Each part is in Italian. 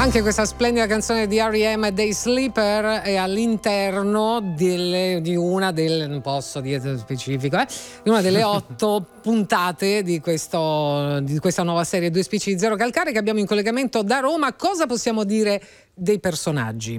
Anche questa splendida canzone di R.E.M. Day Sleeper è all'interno di una delle, non posso dire specifico, di una delle 8 puntate di questa nuova serie Due Spicci di Zero Calcare che abbiamo in collegamento da Roma. Cosa possiamo dire dei personaggi?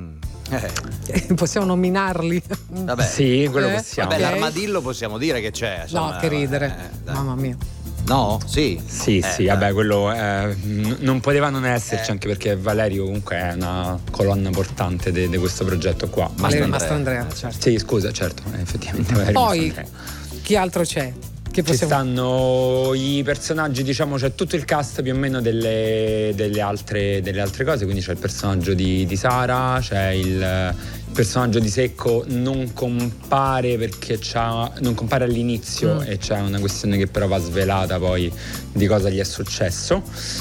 Possiamo nominarli? Vabbè. Sì, quello possiamo. Vabbè, l'armadillo possiamo dire che c'è. Insomma, no, che ridere. Mamma mia. No? Sì. Sì, vabbè, quello non poteva non esserci, anche perché Valerio comunque è una colonna portante di questo progetto qua. Valerio Mastandrea, certo. Sì, scusa, certo, effettivamente Valerio Poi, Mastandrea. chi altro c'è? Ci stanno i personaggi, diciamo, c'è tutto il cast più o meno delle altre cose, quindi c'è il personaggio di Sara, c'è il personaggio di Secco, non compare perché non compare all'inizio e c'è una questione che però va svelata poi di cosa gli è successo.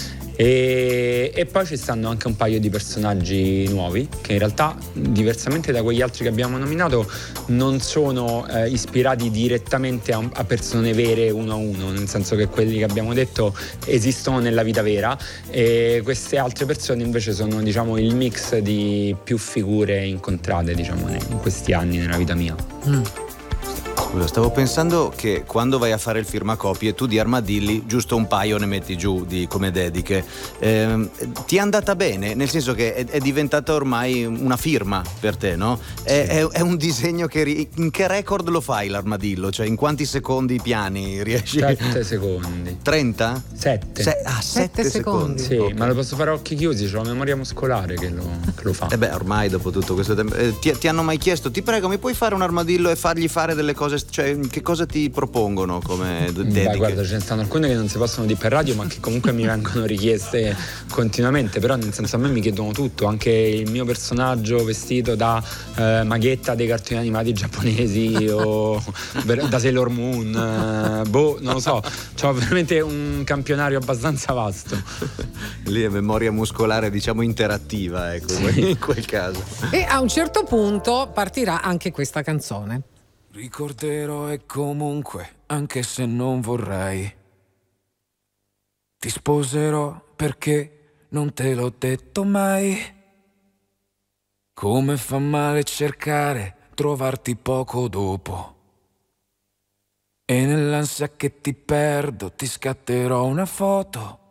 E poi ci stanno anche un paio di personaggi nuovi che in realtà, diversamente da quegli altri che abbiamo nominato, non sono ispirati direttamente a persone vere uno a uno, nel senso che quelli che abbiamo detto esistono nella vita vera, e queste altre persone invece sono, diciamo, il mix di più figure incontrate, diciamo, in questi anni nella vita mia. Scusa, stavo pensando che quando vai a fare il firmacopie tu di armadilli giusto un paio ne metti giù come dediche. Ti è andata bene? Nel senso che è diventata ormai una firma per te, no? È un disegno che in che record lo fai l'armadillo? Cioè in quanti secondi piani riesci? 7 secondi. 30? 7. 7 secondi. Sì, okay. Ma lo posso fare a occhi chiusi, c'ho la memoria muscolare che lo fa. Ormai dopo tutto questo tempo ti hanno mai chiesto, ti prego, mi puoi fare un armadillo e fargli fare delle cose, cioè che cosa ti propongono come dediche? Beh, guarda, ce ne stanno alcune che non si possono dire per radio, ma che comunque mi vengono richieste continuamente, però nel senso a me mi chiedono tutto, anche il mio personaggio vestito da maghetta dei cartoni animati giapponesi o da Sailor Moon, non lo so, c'ho veramente un campionario abbastanza vasto. Lì è memoria muscolare, diciamo, interattiva, ecco, sì. In quel caso. E a un certo punto partirà anche questa canzone. Ricorderò e comunque, anche se non vorrei, ti sposerò perché non te l'ho detto mai. Come fa male cercare, trovarti poco dopo. E nell'ansia che ti perdo ti scatterò una foto